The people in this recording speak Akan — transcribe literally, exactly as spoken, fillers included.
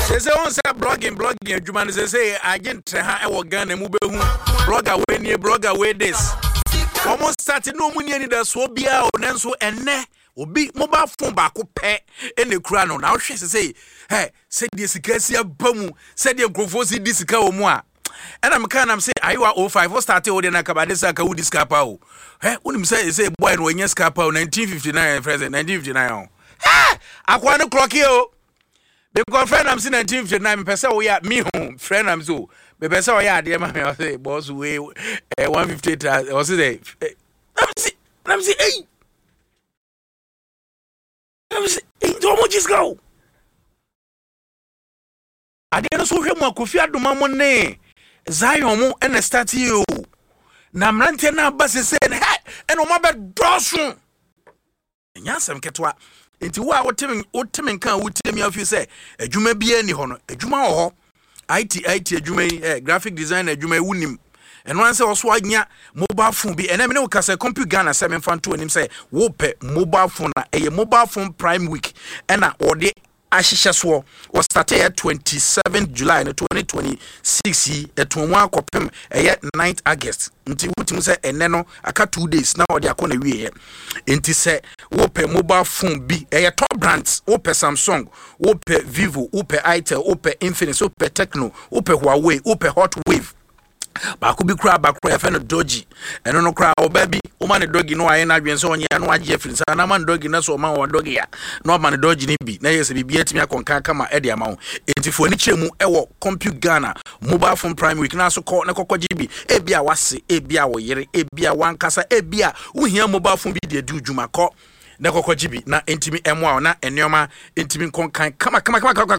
say on say blogging blogging adwuma say say agent ha e wo Ghana mu behu blogger we nie blogger we this almost started no money any da so bia o nanso enne obi mobile phone ba ko pe ene kura no na wo hwe say hey say die sika sia bamu say die grofo si di sika o mu a and I'm kind of say ayiwa oh five what started o de na kabade saka wo di skapa o hey unim say say boy no nya skapa o nineteen fifty-nine present nineteen fifty-nine ha akwa no clock o because friend I'm see nineteen fifty-nine me say we are me home friend I'm so me say we are there ma me say boss we one fifty or say I'm see I'm see hey I'm see hey how much is go I dey no so hwe mu Kofi Adoma mo ne Zion mo and start you na mrante na ba se se hey eno ma be dosun nyasem ketwa enti wo a wotem wotem kan wotemi afi se adwuma bia ni ho no adwuma wo ho I T I T adwuma yi graphic design adwuma yi wunim eno an se wo so anya mobile phone bi ena me ne wo ka se computer Ghana se me fanto anim se wo pe mobile phone na eye mobile phone prime week ena ode ahihye so was started at twenty-seventh July twenty twenty-six at one akopem eye ninth August nti wutim se ene no aka two days na ode akona wie nti se wo pe mobile phone bi eye top brands wo pe Samsung wo pe Vivo wo pe Itel wo pe Infinix wo pe Tecno wo pe Huawei wo pe Hot Wave ba ku bi kra ba kra fe no doji eno no kra o baby o man dogi no aye na dwen so onye no agye frinsa na man dogi na so man o dogi ya no man dogi ni bi na yese bi bi atimi akonka kama e de ama ho entifo ni chemu e wo Compute Ghana mobile phone prime week na so ko na kokko gibi e bia wase e bia wo yere e bia wankasa e bia wo hia mobile phone bi de du dwuma ko na kokko gibi na entimi emo na enioma entimi konkan kama kama kama